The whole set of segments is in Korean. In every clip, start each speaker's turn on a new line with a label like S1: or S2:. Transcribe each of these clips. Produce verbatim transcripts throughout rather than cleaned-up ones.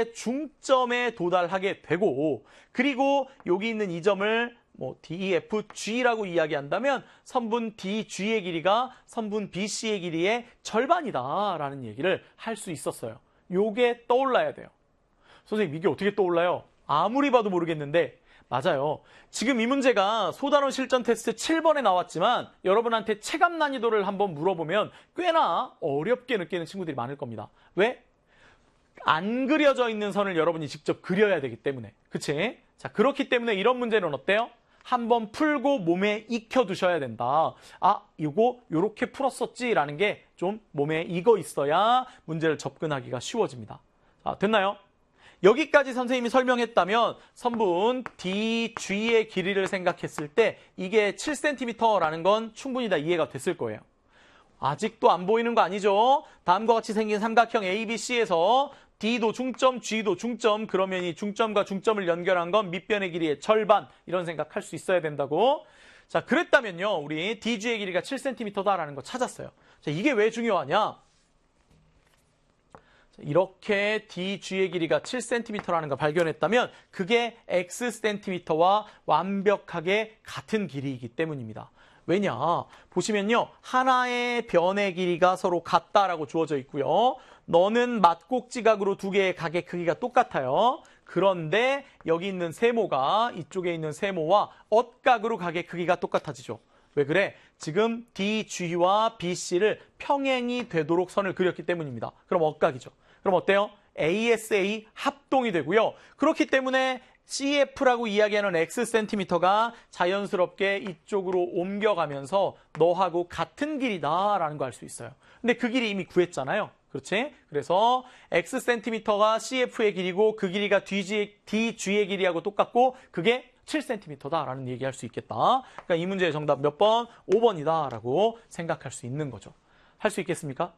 S1: 문제의 중점에 도달하게 되고, 그리고 여기 있는 이 점을 뭐 디 이 에프 지라고 이야기한다면 선분 디 지의 길이가 선분 비 씨의 길이의 절반이다라는 얘기를 할 수 있었어요. 요게 떠올라야 돼요. 선생님, 이게 어떻게 떠올라요? 아무리 봐도 모르겠는데 맞아요. 지금 이 문제가 소단원 실전 테스트 칠 번에 나왔지만 여러분한테 체감 난이도를 한번 물어보면 꽤나 어렵게 느끼는 친구들이 많을 겁니다. 왜? 안 그려져 있는 선을 여러분이 직접 그려야 되기 때문에. 그치? 자, 그렇기 때문에 이런 문제는 어때요? 한번 풀고 몸에 익혀두셔야 된다. 아, 이거 요렇게 풀었었지라는 게 좀 몸에 익어 있어야 문제를 접근하기가 쉬워집니다. 자, 됐나요? 여기까지 선생님이 설명했다면 선분 디 지의 길이를 생각했을 때 이게 칠 센티미터라는 건 충분히 다 이해가 됐을 거예요. 아직도 안 보이는 거 아니죠? 다음과 같이 생긴 삼각형 에이 비 씨에서 D도 중점, G도 중점, 그러면 이 중점과 중점을 연결한 건 밑변의 길이의 절반, 이런 생각할 수 있어야 된다고. 자, 그랬다면요, 우리 디 지의 길이가 칠 센티미터다라는 거 찾았어요. 자, 이게 왜 중요하냐? 이렇게 디 지의 길이가 칠 센티미터라는 걸 발견했다면 그게 X 센티미터와 완벽하게 같은 길이이기 때문입니다. 왜냐? 보시면요, 하나의 변의 길이가 서로 같다라고 주어져 있고요. 너는 맞꼭지각으로 두 개의 각의 크기가 똑같아요. 그런데 여기 있는 세모가 이쪽에 있는 세모와 엇각으로 각의 크기가 똑같아지죠. 왜 그래? 지금 디 지와 비 씨를 평행이 되도록 선을 그렸기 때문입니다. 그럼 엇각이죠. 그럼 어때요? 에이 에스 에이 합동이 되고요. 그렇기 때문에 씨 에프라고 이야기하는 X 센티미터가 자연스럽게 이쪽으로 옮겨가면서 너하고 같은 길이다라는 거 알 수 있어요. 근데 그 길이 이미 구했잖아요. 그렇지? 그래서 X 센티미터가 씨 에프의 길이고 그 길이가 디 지의 길이하고 똑같고 그게 칠 센티미터다라는 얘기할 수 있겠다. 그러니까 이 문제의 정답 몇 번? 오 번이다라고 생각할 수 있는 거죠. 할 수 있겠습니까?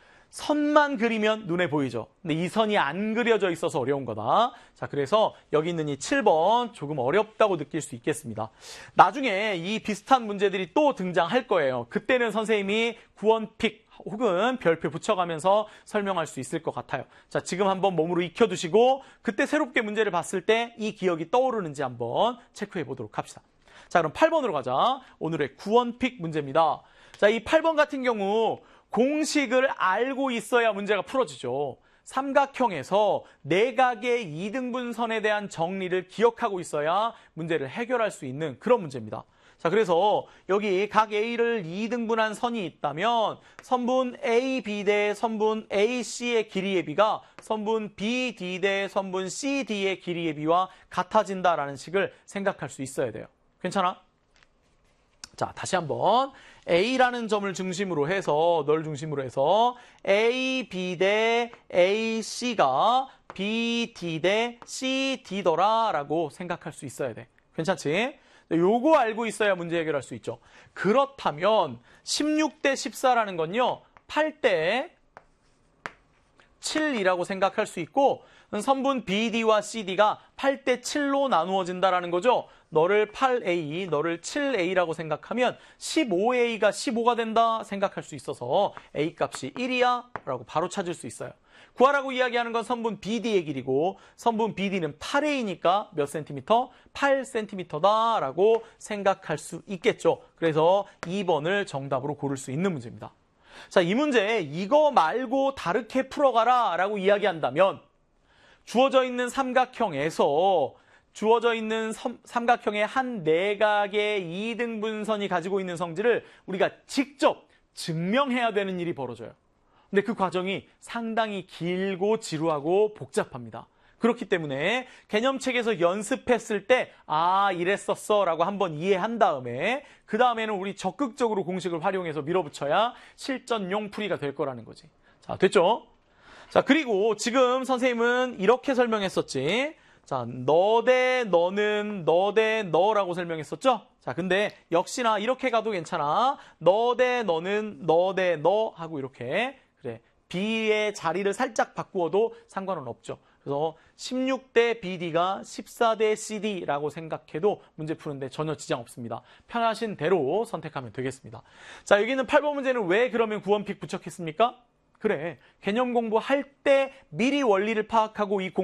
S1: 선만 그리면 눈에 보이죠. 근데 이 선이 안 그려져 있어서 어려운 거다. 자, 그래서 여기 있는 이 칠 번 조금 어렵다고 느낄 수 있겠습니다. 나중에 이 비슷한 문제들이 또 등장할 거예요. 그때는 선생님이 구원픽 혹은 별표 붙여가면서 설명할 수 있을 것 같아요. 자, 지금 한번 몸으로 익혀두시고 그때 새롭게 문제를 봤을 때 이 기억이 떠오르는지 한번 체크해 보도록 합시다. 자, 그럼 팔 번으로 가자. 오늘의 구원픽 문제입니다. 자, 이 팔 번 같은 경우 공식을 알고 있어야 문제가 풀어지죠. 삼각형에서 내각의 이등분선에 대한 정리를 기억하고 있어야 문제를 해결할 수 있는 그런 문제입니다. 자, 그래서 여기 각 A를 이등분한 선이 있다면 선분 에이 비 대 선분 에이 씨의 길이의 비가 선분 비 디 대 선분 씨 디의 길이의 비와 같아진다라는 식을 생각할 수 있어야 돼요. 괜찮아? 자, 다시 한번 A라는 점을 중심으로 해서 널 중심으로 해서 에이 비 대 에이 씨가 비 디 대 씨 디더라라고 생각할 수 있어야 돼. 괜찮지? 요거 알고 있어야 문제 해결할 수 있죠. 그렇다면 십육 대 십사라는 건요, 팔 대 칠이라고 생각할 수 있고 선분 비 디와 씨 디가 팔 대 칠로 나누어진다라는 거죠. 너를 팔 에이, 너를 칠 에이라고 생각하면 십오 에이가 십오가 된다 생각할 수 있어서 A 값이 일이야 라고 바로 찾을 수 있어요. 구하라고 이야기하는 건 선분 비 디의 길이고 선분 비 디는 팔 에이니까 몇 센티미터? 팔 센티미터다라고 생각할 수 있겠죠. 그래서 이 번을 정답으로 고를 수 있는 문제입니다. 자, 이 문제 이거 말고 다르게 풀어가라 라고 이야기한다면 주어져 있는 삼각형에서 주어져 있는 삼, 삼각형의 한 내각의 이등분선이 가지고 있는 성질을 우리가 직접 증명해야 되는 일이 벌어져요. 근데 그 과정이 상당히 길고 지루하고 복잡합니다. 그렇기 때문에 개념책에서 연습했을 때 아, 이랬었어 라고 한번 이해한 다음에 그 다음에는 우리 적극적으로 공식을 활용해서 밀어붙여야 실전용 풀이가 될 거라는 거지. 자, 됐죠? 자, 그리고 지금 선생님은 이렇게 설명했었지. 자, 너 대 너는 너 대 너라고 설명했었죠? 자, 근데 역시나 이렇게 가도 괜찮아. 너 대 너는 너 대 너 하고 이렇게. 그래. B의 자리를 살짝 바꾸어도 상관은 없죠. 그래서 십육 대 비 디가 십사 대 씨 디라고 생각해도 문제 푸는데 전혀 지장 없습니다. 편하신 대로 선택하면 되겠습니다. 자, 여기는 팔 번 문제는 왜 그러면 구원픽 부착했습니까? 그래, 개념 공부할 때 미리 원리를 파악하고 이 공